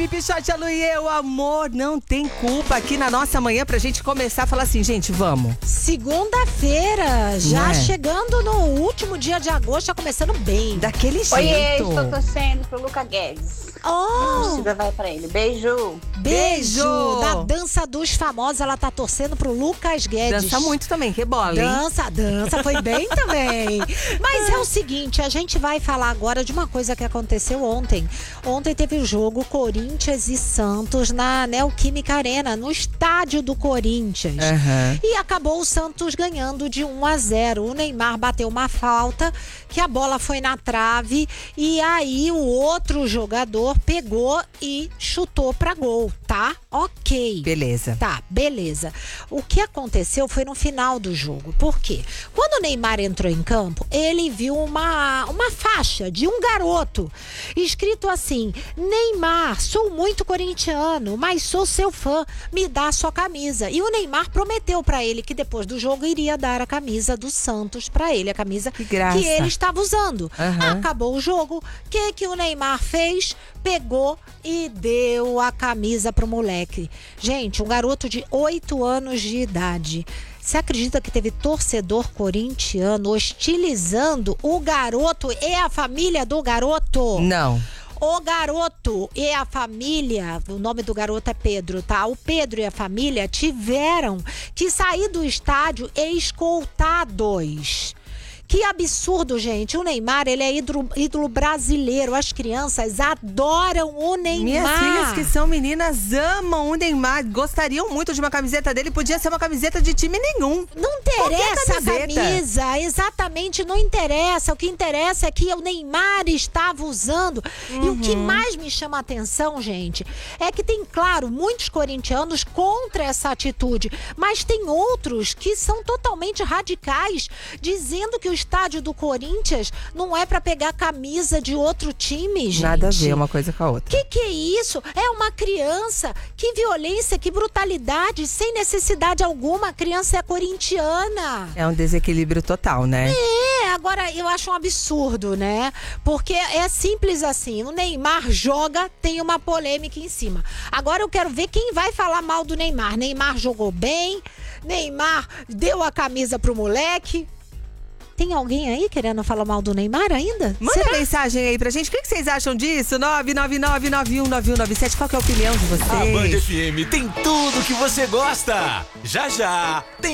FM, Pichote, a Lu e eu, amor, não tem culpa aqui na nossa manhã pra gente começar a falar assim, gente, vamos. Segunda-feira, já É. chegando no último dia de agosto, já começando bem. Daquele jeito. Oiê, estou torcendo pro Luca Guedes. Oh, Torcida vai pra ele. Beijo. beijo! Beijo! Da Dança dos Famosos, ela tá torcendo pro Lucas Guedes. Dança muito também, que bola, hein? Dança, foi bem também. Mas é o seguinte, a gente vai falar agora de uma coisa que aconteceu ontem. Ontem teve o jogo Corinthians e Santos na Neoquímica Arena, no estádio do Corinthians. Aham. E acabou o Santos ganhando de 1-0. O Neymar bateu uma falta, que a bola foi na trave, e aí o outro jogador pegou e chutou pra gol, tá? Ok. Beleza. Tá, beleza. O que aconteceu foi no final do jogo. Por quê? Quando o Neymar entrou em campo, ele viu uma faixa de um garoto escrito assim: Neymar, sou muito corintiano, mas sou seu fã, me dá a sua camisa. E o Neymar prometeu pra ele que depois do jogo iria dar a camisa do Santos pra ele, a camisa Que graça. que ele estava usando. Aham. Acabou o jogo, o que o Neymar fez? Pegou e deu a camisa pro moleque. Gente, um garoto de 8 anos de idade. Você acredita que teve torcedor corintiano hostilizando o garoto e a família do garoto? Não. O garoto e a família, o nome do garoto é Pedro, tá? O Pedro e a família tiveram que sair do estádio escoltados. Que absurdo, gente. O Neymar, ele é ídolo brasileiro. As crianças adoram o Neymar. Minhas filhas que são meninas amam o Neymar, gostariam muito de uma camiseta dele, podia ser uma camiseta de time nenhum. Não interessa a Qualquer camiseta. camisa, exatamente, não interessa. O que interessa é que o Neymar estava usando. E o que mais me chama a atenção, gente, é que tem, claro, muitos corintianos contra essa atitude, mas tem outros que são totalmente radicais, dizendo que o estádio do Corinthians não é pra pegar camisa de outro time, gente. Nada a ver uma coisa com a outra. Que é isso? É uma criança. Que violência, que brutalidade, sem necessidade alguma. A criança é corintiana. É um desequilíbrio total, né? Agora eu acho um absurdo, né? Porque é simples assim. O Neymar joga, tem uma polêmica em cima. Agora eu quero ver quem vai falar mal do Neymar. Neymar jogou bem, Neymar deu a camisa pro moleque. Tem alguém aí querendo falar mal do Neymar ainda? Manda Será? mensagem aí pra gente. O que vocês acham disso? 999919197. Qual que é a opinião de vocês? A Band FM tem tudo que você gosta. Já já tem